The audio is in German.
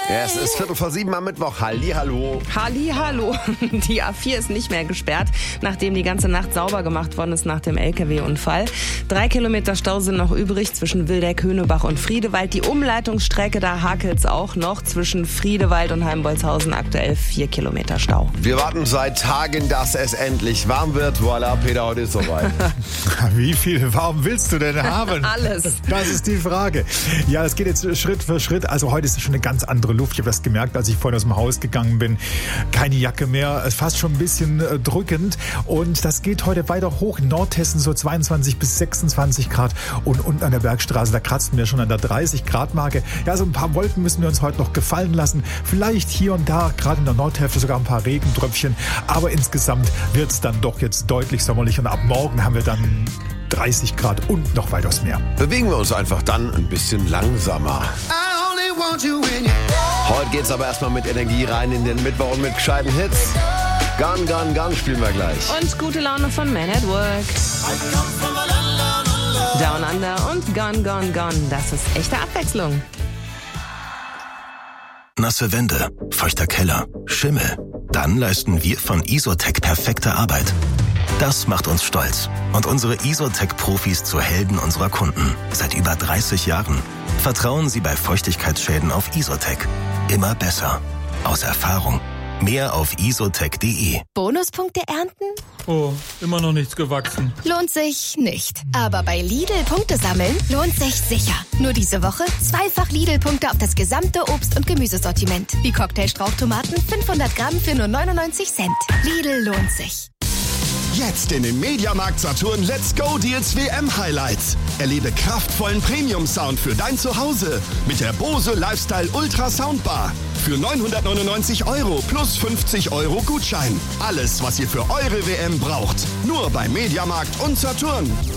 Es ist 6:45 am Mittwoch. Hallihallo. Hallihallo. Die A4 ist nicht mehr gesperrt, nachdem die ganze Nacht sauber gemacht worden ist nach dem LKW-Unfall. 3 Kilometer Stau sind noch übrig zwischen Wildeck, Höhnebach und Friedewald. Die Umleitungsstrecke, da hakelt's auch noch zwischen Friedewald und Heimbolzhausen. Aktuell 4 Kilometer Stau. Wir warten seit Tagen, dass es endlich warm wird. Voilà, Peter, heute ist soweit. Wie viel warm willst du denn haben? Alles. Das ist die Frage. Ja, es geht jetzt Schritt für Schritt. Also heute ist schon eine ganz andere Luft. Ich habe das gemerkt, als ich vorhin aus dem Haus gegangen bin. Keine Jacke mehr, fast schon ein bisschen drückend. Und das geht heute weiter hoch. In Nordhessen so 22 bis 26 Grad. Und unten an der Bergstraße, da kratzen wir schon an der 30 Grad Marke. Ja, so ein paar Wolken müssen wir uns heute noch gefallen lassen. Vielleicht hier und da, gerade in der Nordhälfte, sogar ein paar Regentröpfchen. Aber insgesamt wird es dann doch jetzt deutlich sommerlich. Und ab morgen haben wir dann 30 Grad und noch weitaus mehr. Bewegen wir uns einfach dann ein bisschen langsamer. Heute geht's aber erstmal mit Energie rein in den Mittwoch und mit gescheiten Hits. Gun, Gun, Gun spielen wir gleich. Und gute Laune von Man at Work. Down Under und Gone, Gone, Gone. Das ist echte Abwechslung. Nasse Wände, feuchter Keller, Schimmel. Dann leisten wir von Isotec perfekte Arbeit. Das macht uns stolz und unsere Isotec-Profis zu Helden unserer Kunden. Seit über 30 Jahren. Vertrauen Sie bei Feuchtigkeitsschäden auf Isotec. Immer besser. Aus Erfahrung. Mehr auf isotec.de. Bonuspunkte ernten? Oh, immer noch nichts gewachsen. Lohnt sich nicht. Aber bei Lidl Punkte sammeln lohnt sich sicher. Nur diese Woche 2-fach Lidl-Punkte auf das gesamte Obst- und Gemüsesortiment. Wie Cocktailstrauchtomaten 500 Gramm für nur 99 Cent. Lidl lohnt sich. Jetzt in den Mediamarkt Saturn Let's Go Deals WM Highlights. Erlebe kraftvollen Premium-Sound für dein Zuhause mit der Bose Lifestyle Ultra Soundbar. Für 999 € plus 50 € Gutschein. Alles, was ihr für eure WM braucht. Nur bei Mediamarkt und Saturn.